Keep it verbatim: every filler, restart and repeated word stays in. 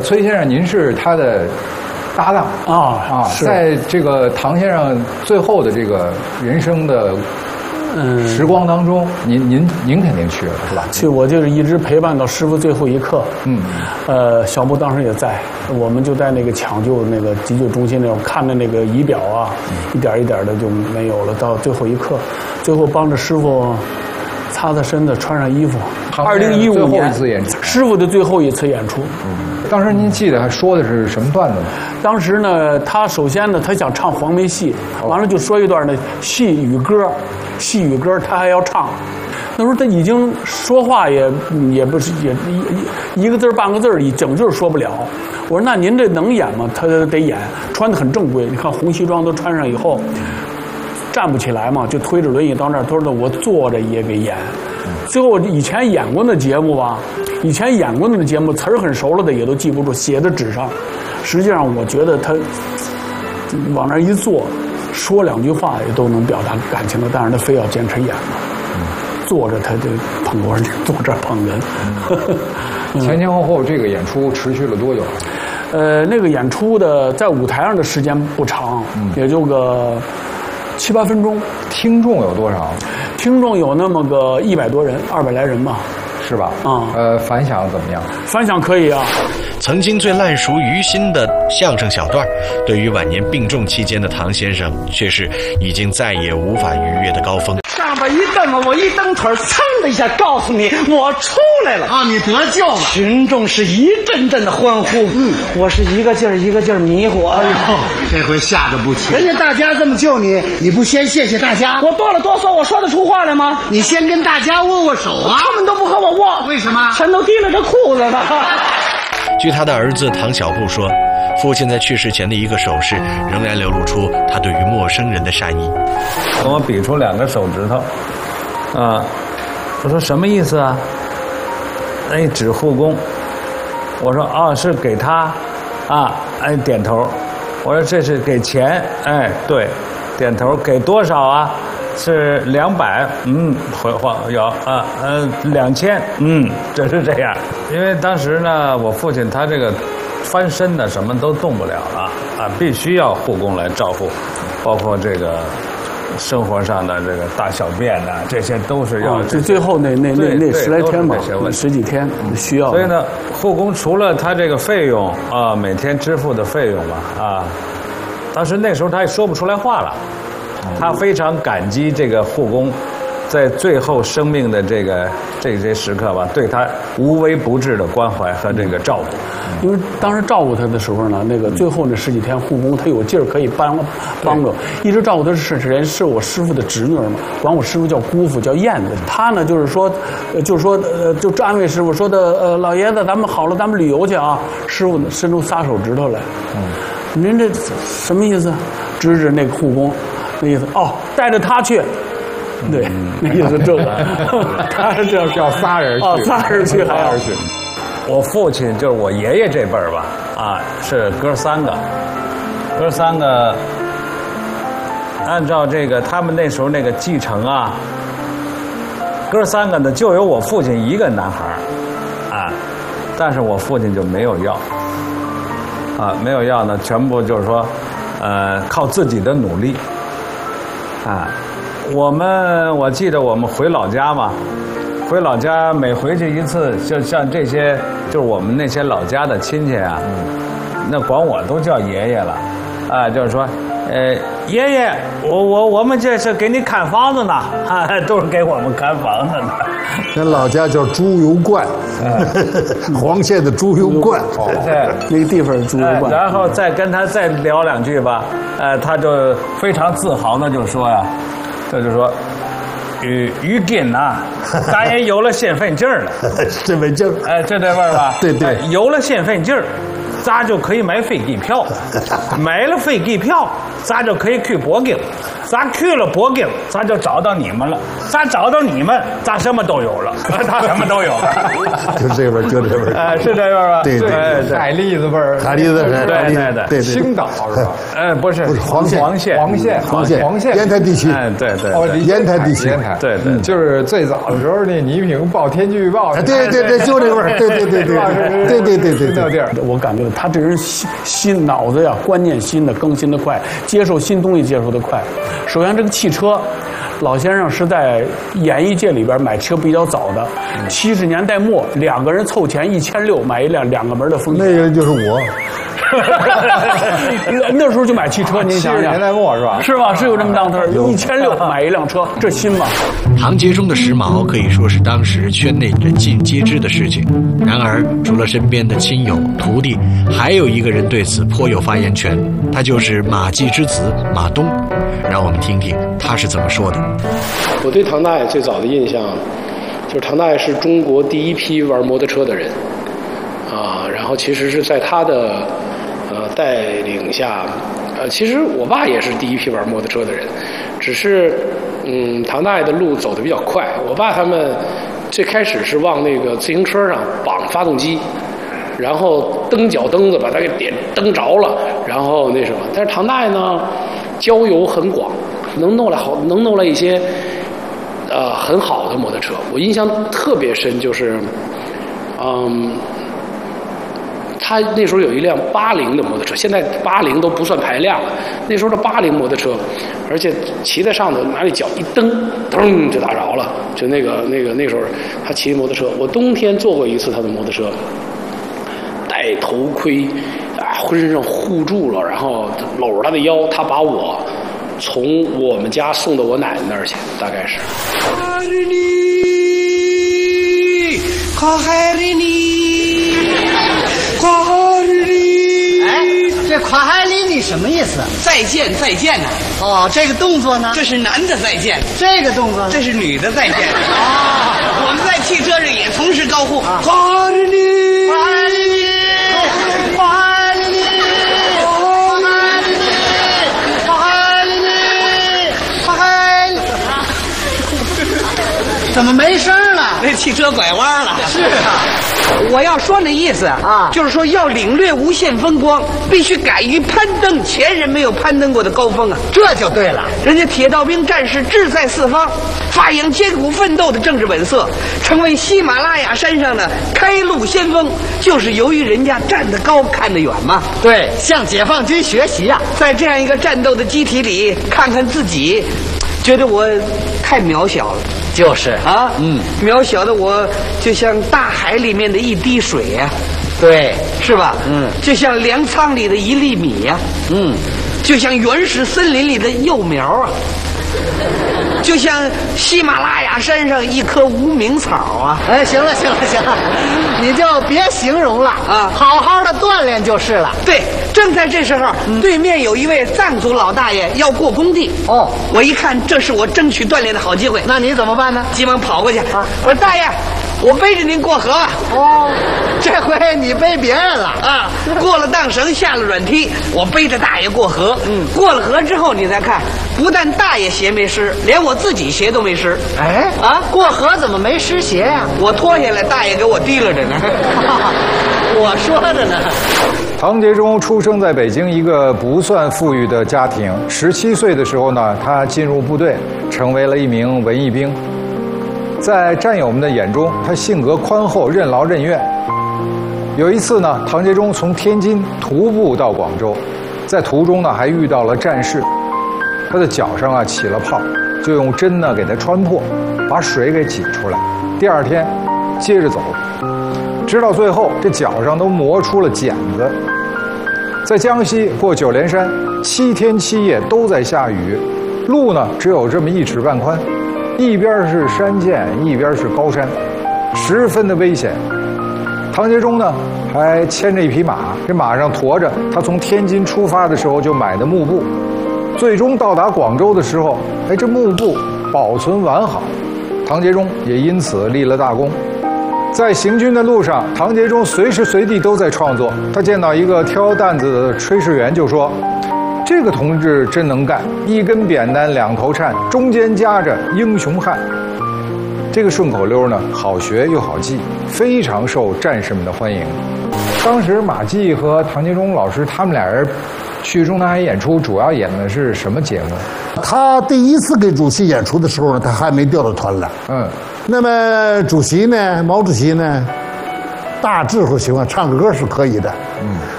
崔先生，您是他的搭档啊啊，在这个唐先生最后的这个人生的嗯时光当中，您您您肯定去了是吧？ 去，我就是一直陪伴到师傅最后一刻。嗯，呃，小木当时也在，我们就在那个抢救那个急救中心那种看着那个仪表啊，一点一点的就没有了，到最后一刻，最后帮着师傅擦擦身子，穿上衣服。二零一五年，师傅的最后一次演出。 嗯，当时您记得还说的是什么段子吗？ 当时呢，他首先呢，他想唱黄梅戏，完了就说一段呢戏与歌，戏与歌他还要唱。那时候他已经说话也也不是也一一个字半个字儿，整句说不了。我说那您这能演吗？他得演，穿得很正规。你看红西装都穿上以后，站不起来嘛，就推着轮椅到那儿，他说我坐着也给演。最后以前演过的节目吧，以前演过的节目词儿很熟了的也都记不住，写在纸上。实际上我觉得他往那儿一坐，说两句话也都能表达感情了，但是他非要坚持演嘛。坐着他就捧我，坐这儿捧人。 嗯、前前后后这个演出持续了多久？ 呃，那个演出的在舞台上的时间不长，嗯、也就个七八分钟。 听众有多少？ 听众有那么个一百多人，二百来人吧， 是吧？啊、 嗯， 呃，反响怎么样？ 反响可以啊。 曾经最烂熟于心的相声小段，对于晚年病重期间的唐先生，却是已经再也无法逾越的高峰。 上边一蹬啊，我一蹬腿，噌的一下，告诉你我出来了啊！你得救了！ 群众是一阵阵的欢呼，嗯，我是一个劲儿一个劲儿迷糊。哎呦， 这回吓得不轻。人家大家这么救你，你不先谢谢大家？ 我哆了哆嗦，我说得出话来吗？ 你先跟大家握握手啊！ 他们都不和我握， 为什么？ 全都提了这裤子呢。 据他的儿子唐小布说，父亲在去世前的一个手势仍然流露出他对于陌生人的善意。 跟我比出两个手指头，啊，我说什么意思啊？哎，指护工。我说啊，是给他，啊，哎，点头。我说这是给钱，哎，对，点头。给多少啊？是两百，嗯，回话有啊，呃，两千，嗯，这是这样。因为当时呢，我父亲他这个翻身呢，什么都动不了了啊，必须要护工来照顾，包括这个生活上的这个大小便呐、啊，这些都是要。 这、哦、最后那那那那十来天吧，十几天需要。 所以呢，护工除了他这个费用啊，每天支付的费用吧，啊，当时那时候他也说不出来话了。他非常感激这个护工，在最后生命的这个这些时刻吧，对他无微不至的关怀和这个照顾。 因为当时照顾他的时候呢，那个最后那十几天护工他有劲儿可以帮帮着，一直照顾他是人是我师傅的侄女嘛，管我师傅叫姑父，叫燕子。他呢就是说，就是说呃，就安慰师傅说的呃，老爷子咱们好了，咱们旅游去啊。师傅呢伸出仨手指头来，嗯，您这什么意思？指指那个护工。那意思哦，带着他去，对，嗯、那意思这个，他是这样叫仨人去， 哦，仨人去还要去。我父亲就是我爷爷这辈儿吧，啊，是哥三个，哥三个，按照这个他们那时候那个继承啊，哥三个呢就有我父亲一个男孩儿，啊，但是我父亲就没有要，啊，没有要呢，全部就是说，呃，靠自己的努力。啊，我们我记得我们回老家嘛，回老家每回去一次，就像这些，就是我们那些老家的亲戚啊，嗯、那管我都叫爷爷了，啊，就是说，呃，爷爷，我我我们这是给你看房子呢，啊，都是给我们看房子呢。 那老家叫猪油罐，嗯、黄县的猪油罐， 对，那个地方是猪油罐。 然后再跟他再聊两句吧，呃，他就非常自豪的就说呀，这就说，于于今呐，咱也有了身份证了， 身份证， 哎，这对味儿吧？ 对对， 有了身份证，咱就可以买飞机票，买了飞机票，咱就可以去北京。 咱去了北京，咱就找到你们了。咱找到你们，咱什么都有了，咱什么都有了。 就这味儿，就这味儿。 哎，是这味儿吧？ 对对对， 海蛎子味儿， 海蛎子， 对对对对， 青岛是吧？ 呃，不是， 不是黄县， 黄县， 黄县， 黄县， 黄县， 烟台地区。 哎，对对， 哦， 烟台地区， 烟台， 对对， 就是最早的时候，那倪萍报《天气预报》， 对对对，就这味儿，对对对对对对对对那地儿。 我感觉他这人心心脑子呀，观念新的更新的快，接受新东西接受的快。首先，这个汽车，老先生是在演艺界里边买车比较早的，七十年代末，两个人凑钱一千六买一辆两个门的丰田。 那个人就是我。 那时候就买汽车，您想想， 七十年代末是吧？ 是吧？是有这么当头，一千六买一辆车，这新吗？ 唐杰忠的时髦可以说是当时圈内人尽皆知的事情。然而，除了身边的亲友、徒弟，还有一个人对此颇有发言权，他就是马季之子马东。让我们听听他是怎么说的。 我对唐大爷最早的印象，就是唐大爷是中国第一批玩摩托车的人，啊，然后其实是在他的呃带领下，呃，其实我爸也是第一批玩摩托车的人，只是嗯，唐大爷的路走得比较快，我爸他们最开始是往那个自行车上绑发动机，然后蹬脚蹬子把它给点蹬着了，然后那什么，但是唐大爷呢，交友很广，能弄来好，能弄来一些呃很好的摩托车。我印象特别深，就是嗯，他那时候有一辆八零的摩托车，现在八零都不算排量了，那时候的八零摩托车，而且骑在上头，拿那脚一蹬，噔就打着了，就那个那个那时候他骑摩托车，我冬天坐过一次他的摩托车，戴头盔啊，浑身上护住了，然后搂着他的腰，他把我从我们家送到我奶奶那儿去，大概是。 哎，这垮海里你什么意思？ 再见再见呐、啊！ 哦，这个动作呢？ 这是男的再见， 这个动作呢？ 这是女的再见。 啊， 我们在汽车上也同时高呼啊垮海里， 垮海里，垮海里，垮海里，垮海里，怎么没声了？ 那汽车拐弯了。 是啊。 我要说那意思啊就是说要领略无限风光，必须敢于攀登前人没有攀登过的高峰啊！ 这就对了。 人家铁道兵战士志在四方，发扬艰苦奋斗的政治本色，成为喜马拉雅山上的开路先锋，就是由于人家站得高看得远嘛。 对，向解放军学习呀、啊！ 在这样一个战斗的机体里，看看自己，觉得我太渺小了。 就是啊， 嗯， 渺小的我就像大海里面的一滴水呀、啊， 对， 是吧？ 嗯， 就像粮仓里的一粒米呀、啊， 嗯， 就像原始森林里的幼苗啊，就像喜马拉雅山上一棵无名草啊。 哎，行了行了行了，你就别形容了啊， 好好的锻炼就是了。 对，正在这时候，嗯、对面有一位藏族老大爷要过工地。 哦， 我一看，这是我争取锻炼的好机会。 那你怎么办呢？ 急忙跑过去啊！ 我说大爷，我背着您过河啊。 哦，这回你背别人了啊！过了荡绳，下了软梯，我背着大爷过河。 嗯， 过了河之后，你再看，不但大爷鞋没湿，连我自己鞋都没湿。 哎啊， 过河怎么没湿鞋呀、啊？ 我脱下来，大爷给我提了着呢。 我说的呢。 唐杰忠出生在北京一个不算富裕的家庭。十七岁的时候呢，他进入部队，成为了一名文艺兵。在战友们的眼中，他性格宽厚、任劳任怨。有一次呢，唐杰忠从天津徒步到广州，在途中呢还遇到了战事，他的脚上啊起了泡，就用针呢给他穿破，把水给挤出来。第二天接着走，直到最后这脚上都磨出了茧子。在江西过九连山，七天七夜都在下雨，路呢只有这么一尺半宽，一边是山涧，一边是高山，十分的危险。唐杰忠呢还牵着一匹马，这马上驮着他从天津出发的时候就买的幕布。最终到达广州的时候，哎，这幕布保存完好，唐杰忠也因此立了大功。在行军的路上，唐杰忠随时随地都在创作。他见到一个挑担子的炊事员就说：“ 这个同志真能干，一根扁担两头颤，中间夹着英雄汉。这个顺口溜呢，好学又好记，非常受战士们的欢迎。当时马季和唐杰忠老师他们俩人去中南海演出，主要演的是什么节目？ 他第一次给主席演出的时候呢，他还没调到团来。 嗯， 那么主席呢，毛主席呢，大致会喜欢唱歌是可以的。嗯，